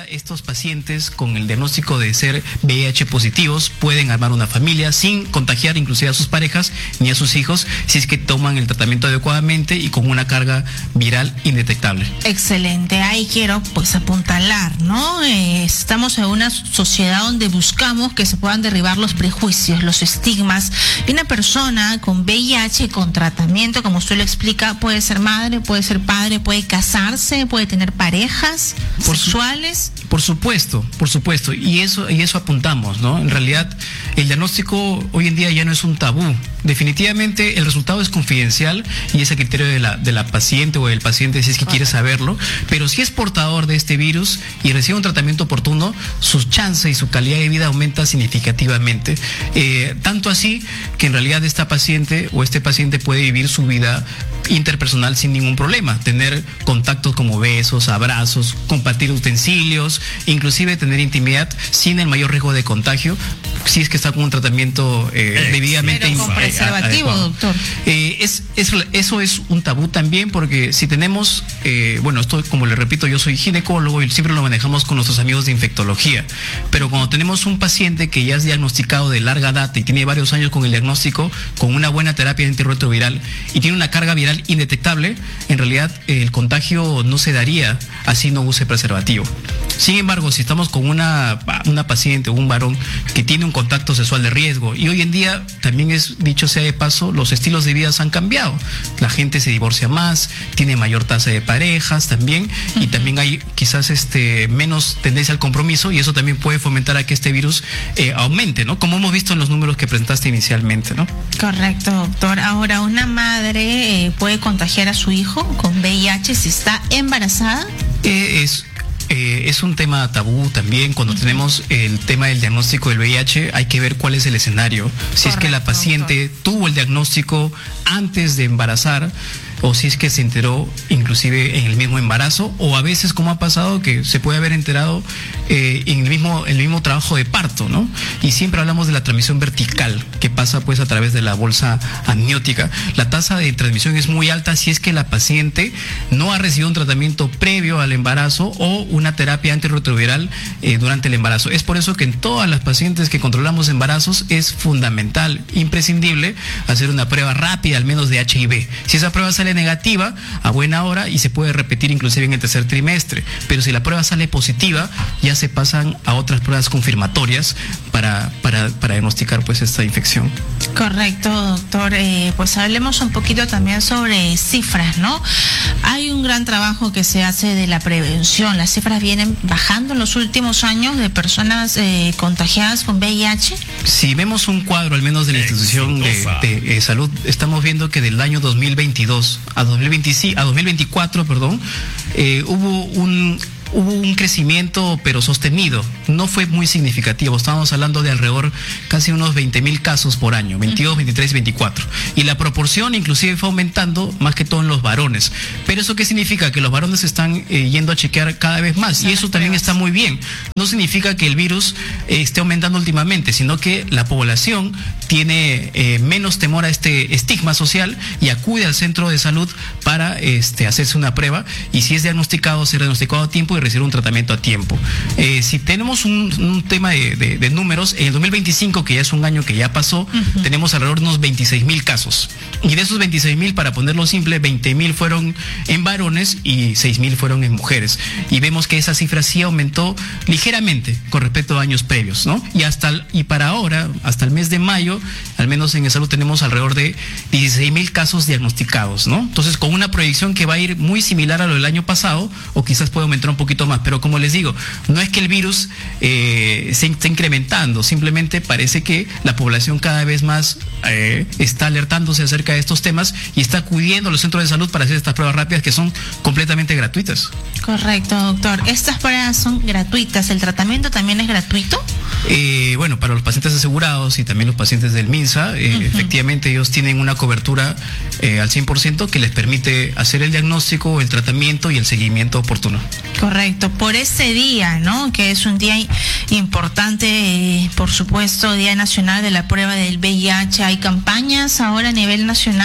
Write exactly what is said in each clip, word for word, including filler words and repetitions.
estos pacientes con el diagnóstico de ser V I H positivos pueden armar una familia sin contagiar inclusive a sus parejas ni a sus hijos si es que toman el tratamiento adecuadamente y con una carga viral indetectable. Excelente, ahí quiero pues apuntalar, ¿no? Eh, estamos en una sociedad donde buscamos que se puedan derribar los prejuicios, los estigmas. Y una persona con V I H con tratamiento, como usted lo explica, puede ser madre, puede ser padre, puede casarse, puede tener parejas por sexuales. Su, por supuesto, por supuesto, y eso, y eso apuntamos, ¿no? En realidad, el diagnóstico hoy en día ya no es un tabú. Definitivamente el resultado es confidencial y es a criterio de la, de la paciente o del paciente si es que quiere saberlo, pero si es portador de este virus y recibe un tratamiento oportuno, sus chances y su calidad de vida aumenta significativamente. Eh, tanto así que en realidad esta paciente o este paciente puede vivir su vida interpersonal sin ningún problema, tener contactos como besos, abrazos, compartir utensilios, inclusive tener intimidad sin el mayor riesgo de contagio si es que está con un tratamiento eh, debidamente Pero con preservativo, adecuado. doctor. Eh, es, es, eso es un tabú también porque si tenemos, eh, bueno, esto como le repito, yo soy ginecólogo y siempre lo manejamos con nuestros amigos de infectología, pero cuando tenemos un paciente que ya es diagnosticado de larga data y tiene varios años con el diagnóstico, con una buena terapia antirretroviral y tiene una carga viral indetectable, en realidad eh, el contagio no se daría así no use preservativo. Sin embargo, si estamos con una, una paciente o un varón que tiene un contacto sexual de riesgo, y hoy en día también es, dicho sea de paso, los estilos de vida han cambiado. La gente se divorcia más, tiene mayor tasa de parejas también, uh-huh. y también hay quizás este menos tendencia al compromiso, y eso también puede fomentar a que este virus eh, aumente, ¿no? Como hemos visto en los números que presentaste inicialmente, ¿no? Correcto, doctor. Ahora, ¿una madre eh, puede contagiar a su hijo con V I H si está embarazada? Eh, es... Eh, es un tema tabú también. Cuando uh-huh. tenemos el tema del diagnóstico del V I H, hay que ver cuál es el escenario. Si Correcto, es que la paciente doctor. tuvo el diagnóstico antes de embarazar, o si es que se enteró inclusive en el mismo embarazo, o a veces como ha pasado que se puede haber enterado eh, en el mismo, el mismo trabajo de parto, ¿no? Y siempre hablamos de la transmisión vertical que pasa pues a través de la bolsa amniótica. La tasa de transmisión es muy alta si es que la paciente no ha recibido un tratamiento previo al embarazo o una terapia antirretroviral eh, durante el embarazo. Es por eso que en todas las pacientes que controlamos embarazos es fundamental, imprescindible, hacer una prueba rápida al menos de H I V. Si esa prueba sale negativa, a buena hora, y se puede repetir inclusive en el tercer trimestre, pero si la prueba sale positiva, ya se pasan a otras pruebas confirmatorias para, para, para diagnosticar pues esta infección. Correcto, doctor. Eh, pues hablemos un poquito también sobre cifras, ¿no? Hay un gran trabajo que se hace de la prevención. Las cifras vienen bajando en los últimos años de personas eh, contagiadas con V I H. Si vemos un cuadro al menos de la institución de, de, de salud, estamos viendo que del año dos mil veintidós a dos mil veinticinco, a dos mil veinticuatro, perdón, eh, hubo un hubo un crecimiento pero sostenido, no fue muy significativo. Estábamos hablando de alrededor casi unos veinte mil casos por año, veintidós, veintitrés, veinticuatro, y la proporción inclusive fue aumentando más que todo en los varones. Pero eso qué significa? Que los varones están eh, yendo a chequear cada vez más, y eso también está muy bien. No significa que el virus eh, esté aumentando últimamente, sino que la población tiene eh, menos temor a este estigma social y acude al centro de salud para este, hacerse una prueba, y si es diagnosticado, ser diagnosticado a tiempo y recibir un tratamiento a tiempo. Eh, si tenemos un, un tema de, de, de números, en el dos mil veinticinco, que ya es un año que ya pasó, uh-huh. tenemos alrededor de unos veintiséis mil casos. Y de esos veintiséis mil, para ponerlo simple, veinte mil fueron en varones y seis mil fueron en mujeres. Y vemos que esa cifra sí aumentó ligeramente con respecto a años previos, ¿no? Y hasta el, y para ahora, hasta el mes de mayo, al menos en salud tenemos alrededor de dieciséis mil casos diagnosticados, ¿no? Entonces, con una proyección que va a ir muy similar a lo del año pasado, o quizás puede aumentar un poquito más, pero como les digo, no es que el virus eh, se esté incrementando, simplemente parece que la población cada vez más eh, está alertándose acerca de estos temas y está acudiendo a los centros de salud para hacer estas pruebas rápidas que son completamente gratuitas. Correcto, doctor. Estas pruebas son gratuitas. ¿El tratamiento también es gratuito? Eh, bueno, para los pacientes asegurados y también los pacientes del MINSA, eh, uh-huh. efectivamente ellos tienen una cobertura eh, al cien por ciento que les permite hacer el diagnóstico, el tratamiento y el seguimiento oportuno. Correcto. Por ese día, ¿no? Que es un día importante, eh, por supuesto, Día Nacional de la Prueba del V I H. ¿Hay campañas ahora a nivel nacional?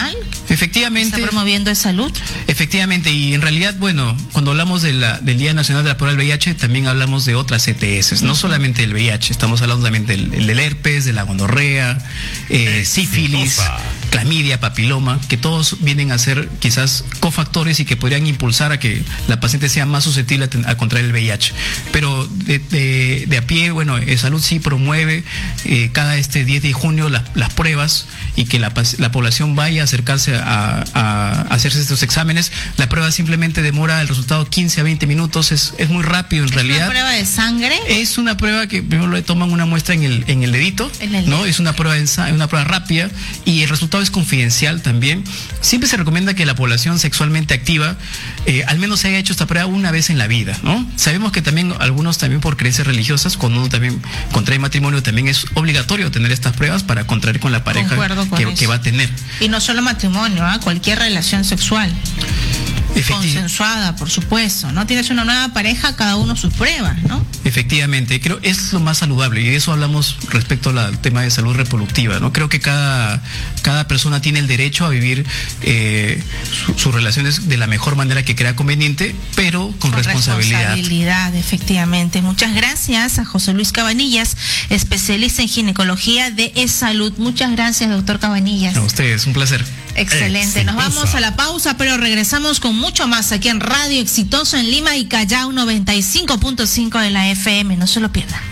Efectivamente. ¿Está promoviendo salud? Efectivamente, y en realidad, bueno, cuando hablamos de la, del Día Nacional de la Prueba del V I H, también hablamos de otras C T S, no solamente del V I H, estamos hablando también del, del herpes, de la gonorrea, eh, sífilis, clamidia, papiloma, que todos vienen a ser quizás cofactores y que podrían impulsar a que la paciente sea más susceptible a, ten, a contraer el V I H. Pero de, de, de a pie, bueno, eh, Salud sí promueve eh, cada este diez de junio la, las pruebas y que la, la población vaya a acercarse a, a, a hacerse estos exámenes. La prueba simplemente demora el resultado quince a veinte minutos, es, es muy rápido en ¿Es realidad. ¿Es una prueba de sangre? Es una prueba que primero le toman una muestra en el, en el dedito, en el ¿no? dedo. Es una prueba, de, una prueba rápida y el resultado es confidencial también. Siempre se recomienda que la población sexualmente activa eh, al menos se haya hecho esta prueba una vez en la vida, ¿no? Sabemos que también algunos también por creencias religiosas, cuando uno también contrae matrimonio, también es obligatorio tener estas pruebas para contraer con la pareja que, que va a tener. Y no solo matrimonio, ¿eh? Cualquier relación sexual. Consensuada, por supuesto, ¿no? Tienes una nueva pareja, cada uno sus pruebas, ¿no? Efectivamente, creo es lo más saludable y de eso hablamos respecto al tema de salud reproductiva, ¿no? Creo que cada, cada persona tiene el derecho a vivir eh, su, sus relaciones de la mejor manera que crea conveniente, pero con, con responsabilidad. Responsabilidad, efectivamente. Muchas gracias a José Luis Cabanillas, especialista en ginecología de E-Salud. Muchas gracias, doctor Cabanillas. A ustedes, un placer. Excelente. Nos vamos a la pausa, pero regresamos con mucho más aquí en Radio Exitoso en Lima y Callao noventa y cinco punto cinco de la F M. No se lo pierdan.